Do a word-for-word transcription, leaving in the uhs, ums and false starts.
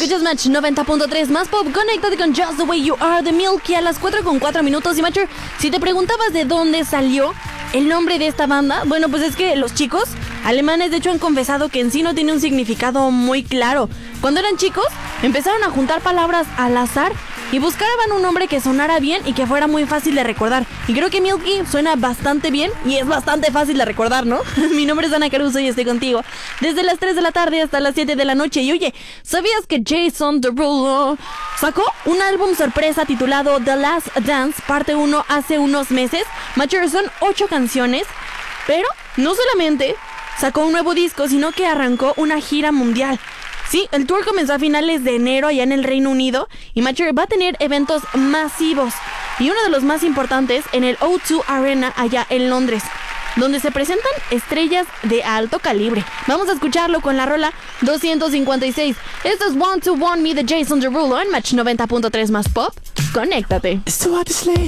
Escuchas Match noventa punto tres más pop. Conéctate con Just the Way You Are de Milky a las cuatro con cuatro minutos. Y Matcher, si te preguntabas de dónde salió el nombre de esta banda, bueno, pues es que los chicos alemanes de hecho han confesado que en sí no tiene un significado muy claro. Cuando eran chicos, empezaron a juntar palabras al azar y buscaban un nombre que sonara bien y que fuera muy fácil de recordar. Y creo que Milky suena bastante bien y es bastante fácil de recordar, ¿no? Mi nombre es Ana Caruso y estoy contigo desde las tres de la tarde hasta las siete de la noche. Y oye, ¿sabías que Jason Derulo sacó un álbum sorpresa titulado The Last Dance parte uno hace unos meses? Matcher, son ocho canciones, pero no solamente sacó un nuevo disco, sino que arrancó una gira mundial. Sí, el tour comenzó a finales de enero allá en el Reino Unido y Matcher va a tener eventos masivos y uno de los más importantes en el O dos Arena allá en Londres, donde se presentan estrellas de alto calibre. Vamos a escucharlo con la rola doscientos cincuenta y seis. Esto es One to One Me de Jason Derulo en Match noventa punto tres más pop. Conéctate.